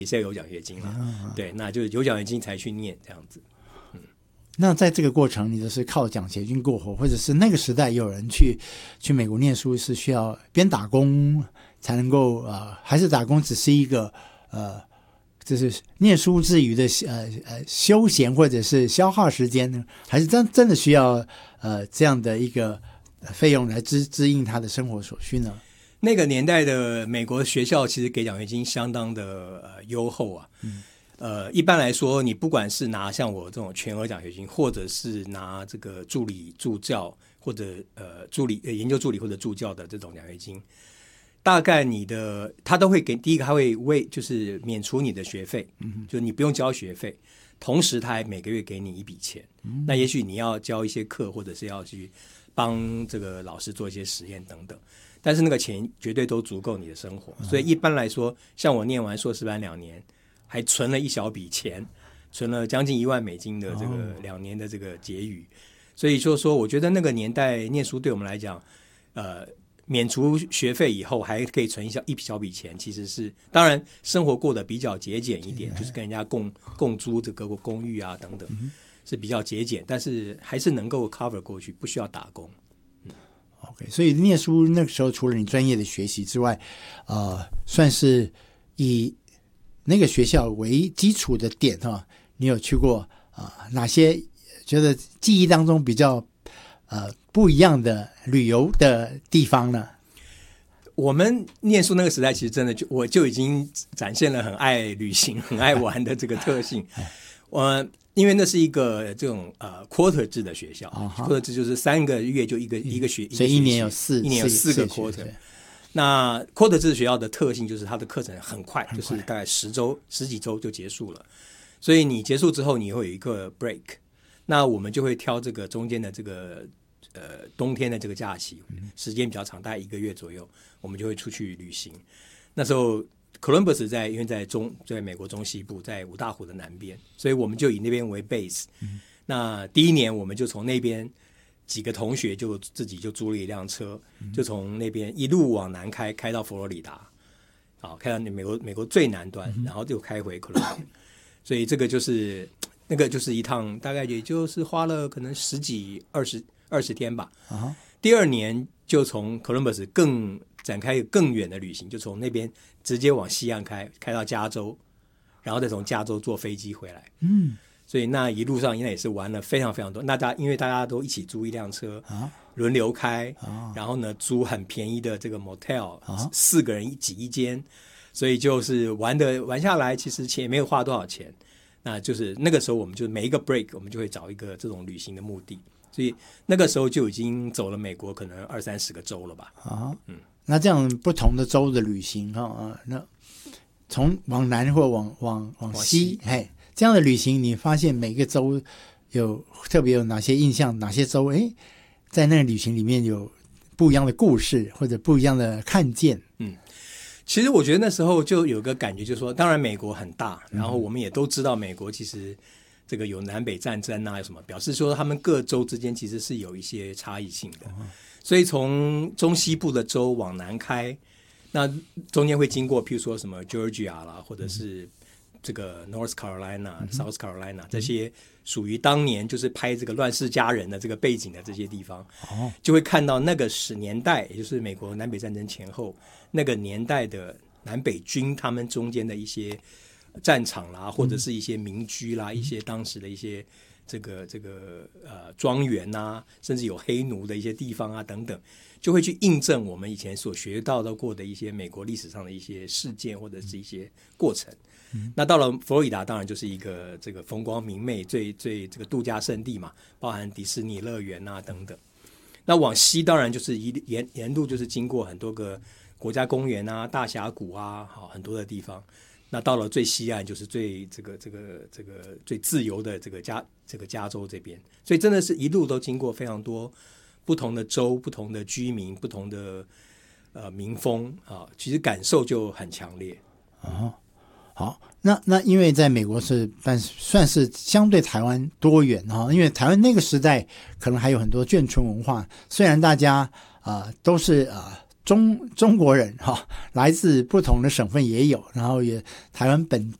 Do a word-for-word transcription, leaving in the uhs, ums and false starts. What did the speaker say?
也是要有奖学金啦、嗯、对，那就有奖学金才去念这样子。嗯， 那在这个过程，你就是靠奖学金过活，或者是那个时代有人去去美国念书是需要边打工才能够呃，还是打工只是一个呃，就是念书之余的呃呃休闲或者是消耗时间呢？还是真真的需要呃这样的一个费用来支支应他的生活所需呢？ 那个年代的美国学校其实给奖学金相当的呃优厚啊。 嗯， 呃，一般来说，你不管是拿像我这种全额奖学金，或者是拿这个助理助教或者呃助理、呃、研究助理或者助教的这种奖学金，大概你的他都会给，第一个他会为就是免除你的学费，嗯，就是你不用交学费，同时他还每个月给你一笔钱，嗯，那也许你要教一些课，或者是要去帮这个老师做一些实验等等，但是那个钱绝对都足够你的生活，所以一般来说，像我念完硕士班两年，还存了一小笔钱，存了将近一万美金的这个两年的这个结余，所以就是说，我觉得那个年代念书对我们来讲，呃。免除学费以后还可以存一小一小笔钱，其实是当然生活过得比较节俭一点，就是跟人家共共租这个公寓啊等等，是比较节俭，但是还是能够 cover 过去，不需要打工。嗯、 OK， 所以念书那个时候除了你专业的学习之外，呃，算是以那个学校为基础的点哈，你有去过啊、呃？哪些觉得记忆当中比较呃？不一样的旅游的地方呢？ 我们念书那个时代，其实真的就我就已经展现了很爱旅行、很爱玩的这个特性。我因为那是一个这种呃 quarter 制的学校、uh-huh. quarter 制就是三个月就一个、嗯、一个学， 所以一年有四一年有四个 quarter。那 quarter 制学校的特性就是它的课程很快，很快就是大概十周十几周就结束了。所以你结束之后，你会有一个 break。那我们就会挑这个中间的这个。呃，冬天的这个假期时间比较长，大概一个月左右，我们就会出去旅行。那时候 Columbus 在因为在中在美国中西部，在五大湖的南边，所以我们就以那边为 base、嗯、那第一年我们就从那边几个同学就自己就租了一辆车、嗯、就从那边一路往南开，开到佛罗里达，好，开到美国美国最南端、嗯、然后就开回 Columbus。 所以这个就是那个就是一趟大概也就是花了可能十几二十二十天吧、uh-huh. 第二年就从 Columbus 更展开更远的旅行，就从那边直接往西岸开，开到加州，然后再从加州坐飞机回来。嗯，所以那一路上应该也是玩了非常非常多。那大家因为大家都一起租一辆车，啊、轮流开，啊、然后呢租很便宜的这个 motel，、啊、四个人一挤一间，所以就是玩的玩下来，其实钱也没有花多少钱。那就是那个时候，我们就每一个 break， 我们就会找一个这种旅行的目的。所以那个时候就已经走了美国可能二三十个州了吧。啊， 嗯，那这样不同的州的旅行哈啊，那从往南或往往往西，嘿，这样的旅行，你发现每个州有特别有哪些印象？哪些州哎，在那个旅行里面有不一样的故事或者不一样的看见？ 嗯，其实我觉得那时候就有个感觉，就是说，当然美国很大，然后我们也都知道美国其实。这个有南北战争啊，有什么表示说他们各州之间其实是有一些差异性的，所以从中西部的州往南开，那中间会经过譬如说什么 Georgia 啦，或者是这个 North Carolina、South Carolina 这些属于当年就是拍这个乱世佳人的这个背景的这些地方，就会看到那个时年代，也就是美国南北战争前后那个年代的南北军他们中间的一些战场啦，或者是一些民居啦、嗯、一些当时的一些这个这个呃庄园啊，甚至有黑奴的一些地方啊等等，就会去印证我们以前所学到的过的一些美国历史上的一些事件或者是一些过程。嗯、那到了佛罗里达，当然就是一个这个风光明媚、最最这个度假胜地嘛，包含迪士尼乐园啊等等。那往西当然就是一沿沿路就是经过很多个国家公园啊、大峡谷啊，好很多的地方。那到了最西岸，就是最这个这个这个最自由的这个加这个加州这边，所以真的是一路都经过非常多不同的州、不同的居民、不同的呃民风啊，其实感受就很强烈。 哦，好，那那因为在美国是算算是相对台湾多元哈，因为台湾那个时代可能还有很多眷村文化，虽然大家啊、呃、都是啊。呃中中国人哈、哦，来自不同的省份也有，然后也台湾本